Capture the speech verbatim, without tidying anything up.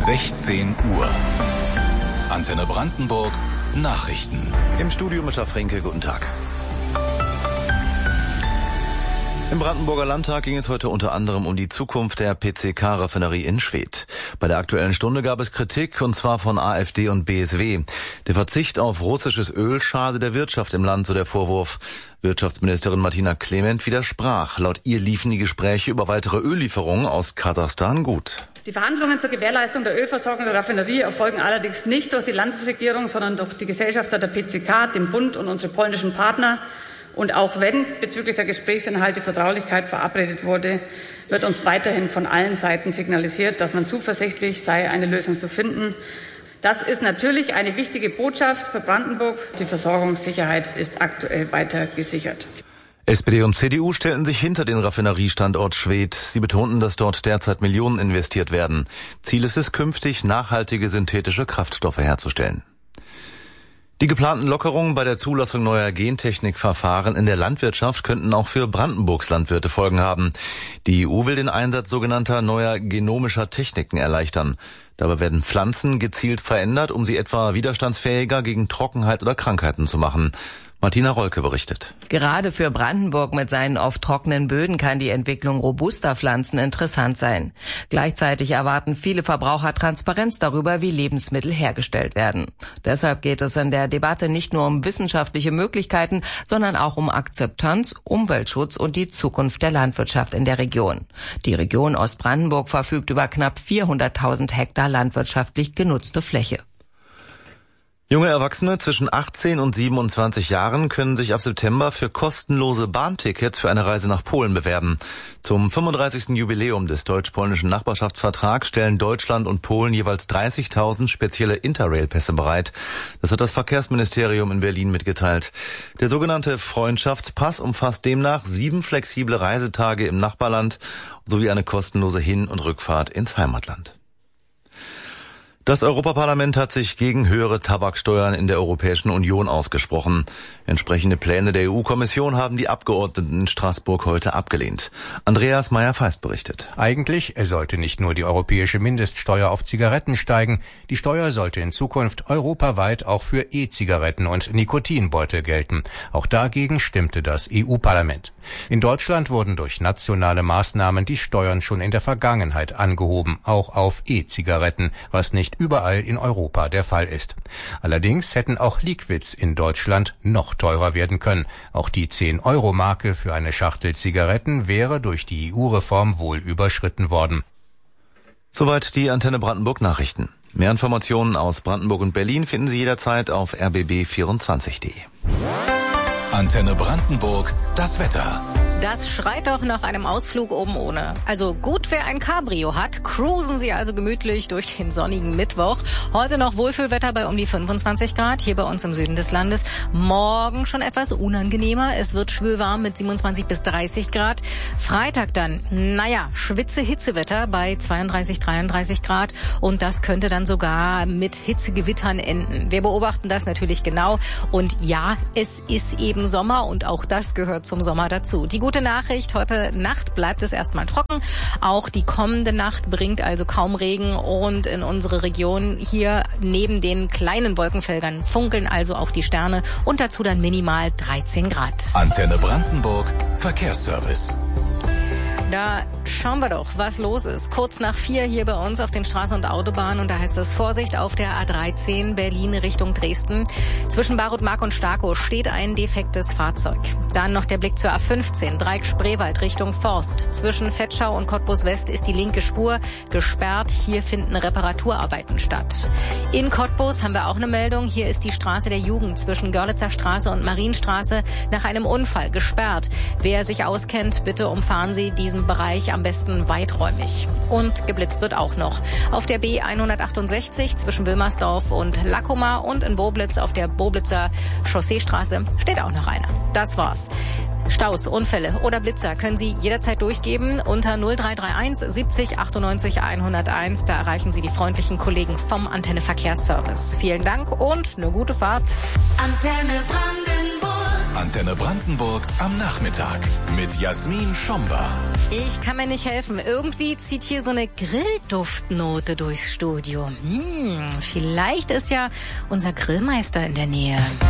sechzehn Uhr. Antenne Brandenburg Nachrichten. Im Studio Mischa Fränke, guten Tag. Im Brandenburger Landtag ging es heute unter anderem um die Zukunft der P C K-Raffinerie in Schwedt. Bei der Aktuellen Stunde gab es Kritik, und zwar von AfD und B S W. Der Verzicht auf russisches Öl schade der Wirtschaft im Land, so der Vorwurf. Wirtschaftsministerin Martina Clement widersprach. Laut ihr liefen die Gespräche über weitere Öllieferungen aus Kasachstan gut. Die Verhandlungen zur Gewährleistung der Ölversorgung der Raffinerie erfolgen allerdings nicht durch die Landesregierung, sondern durch die Gesellschafter der P C K, den Bund und unsere polnischen Partner. Und auch wenn bezüglich der Gesprächsinhalte Vertraulichkeit verabredet wurde, wird uns weiterhin von allen Seiten signalisiert, dass man zuversichtlich sei, eine Lösung zu finden. Das ist natürlich eine wichtige Botschaft für Brandenburg. Die Versorgungssicherheit ist aktuell weiter gesichert. S P D und C D U stellten sich hinter den Raffineriestandort Schwedt. Sie betonten, dass dort derzeit Millionen investiert werden. Ziel ist es, künftig nachhaltige synthetische Kraftstoffe herzustellen. Die geplanten Lockerungen bei der Zulassung neuer Gentechnikverfahren in der Landwirtschaft könnten auch für Brandenburgs Landwirte Folgen haben. Die E U will den Einsatz sogenannter neuer genomischer Techniken erleichtern. Dabei werden Pflanzen gezielt verändert, um sie etwa widerstandsfähiger gegen Trockenheit oder Krankheiten zu machen. Martina Rolke berichtet. Gerade für Brandenburg mit seinen oft trockenen Böden kann die Entwicklung robuster Pflanzen interessant sein. Gleichzeitig erwarten viele Verbraucher Transparenz darüber, wie Lebensmittel hergestellt werden. Deshalb geht es in der Debatte nicht nur um wissenschaftliche Möglichkeiten, sondern auch um Akzeptanz, Umweltschutz und die Zukunft der Landwirtschaft in der Region. Die Region Ostbrandenburg verfügt über knapp vierhunderttausend Hektar landwirtschaftlich genutzte Fläche. Junge Erwachsene zwischen achtzehn und siebenundzwanzig Jahren können sich ab September für kostenlose Bahntickets für eine Reise nach Polen bewerben. Zum fünfunddreißigsten Jubiläum des deutsch-polnischen Nachbarschaftsvertrags stellen Deutschland und Polen jeweils dreißigtausend spezielle Interrail-Pässe bereit. Das hat das Verkehrsministerium in Berlin mitgeteilt. Der sogenannte Freundschaftspass umfasst demnach sieben flexible Reisetage im Nachbarland sowie eine kostenlose Hin- und Rückfahrt ins Heimatland. Das Europaparlament hat sich gegen höhere Tabaksteuern in der Europäischen Union ausgesprochen. Entsprechende Pläne der E U-Kommission haben die Abgeordneten in Straßburg heute abgelehnt. Andreas Meyer-Feist berichtet. Eigentlich sollte nicht nur die europäische Mindeststeuer auf Zigaretten steigen, die Steuer sollte in Zukunft europaweit auch für E-Zigaretten und Nikotinbeutel gelten. Auch dagegen stimmte das E U-Parlament. In Deutschland wurden durch nationale Maßnahmen die Steuern schon in der Vergangenheit angehoben, auch auf E-Zigaretten, was nicht überall in Europa der Fall ist. Allerdings hätten auch Liquids in Deutschland noch teurer werden können. Auch die zehn-Euro-Marke für eine Schachtel Zigaretten wäre durch die E U-Reform wohl überschritten worden. Soweit die Antenne Brandenburg Nachrichten. Mehr Informationen aus Brandenburg und Berlin finden Sie jederzeit auf r b b vierundzwanzig punkt d e. Antenne Brandenburg, das Wetter. Das schreit doch nach einem Ausflug oben ohne. Also gut, wer ein Cabrio hat, cruisen Sie also gemütlich durch den sonnigen Mittwoch. Heute noch Wohlfühlwetter bei um die fünfundzwanzig Grad, hier bei uns im Süden des Landes. Morgen schon etwas unangenehmer. Es wird schwülwarm mit siebenundzwanzig bis dreißig Grad. Freitag dann, naja, Schwitze-Hitzewetter bei zweiunddreißig, dreiunddreißig Grad. Und das könnte dann sogar mit Hitzegewittern enden. Wir beobachten das natürlich genau. Und ja, es ist eben Sommer und auch das gehört zum Sommer dazu. Die gute Nachricht, heute Nacht bleibt es erstmal trocken. Auch die kommende Nacht bringt also kaum Regen und in unsere Region hier neben den kleinen Wolkenfeldern funkeln also auch die Sterne und dazu dann minimal dreizehn Grad. Antenne Brandenburg, Verkehrsservice. Da schauen wir doch, was los ist. Kurz nach vier hier bei uns auf den Straßen und Autobahnen und da heißt es Vorsicht auf der A dreizehn Berlin Richtung Dresden. Zwischen Barutmark und Starkow steht ein defektes Fahrzeug. Dann noch der Blick zur A fünfzehn, Dreieck-Spreewald Richtung Forst. Zwischen Vetschau und Cottbus West ist die linke Spur gesperrt. Hier finden Reparaturarbeiten statt. In Cottbus haben wir auch eine Meldung. Hier ist die Straße der Jugend zwischen Görlitzer Straße und Marienstraße nach einem Unfall gesperrt. Wer sich auskennt, bitte umfahren Sie diesen Bereich am besten weiträumig. Und geblitzt wird auch noch. Auf der B hundertachtundsechzig zwischen Wilmersdorf und Lackoma und in Boblitz auf der Boblitzer Chausseestraße steht auch noch einer. Das war's. Staus, Unfälle oder Blitzer können Sie jederzeit durchgeben unter null drei drei eins siebzig achtundneunzig hunderteins. Da erreichen Sie die freundlichen Kollegen vom Antenne Verkehrsservice. Vielen Dank und eine gute Fahrt. Antenne Brandenburg. Antenne Brandenburg am Nachmittag mit Jasmin Schomba. Ich kann mir nicht helfen. Irgendwie zieht hier so eine Grillduftnote durchs Studio. Hm, vielleicht ist ja unser Grillmeister in der Nähe.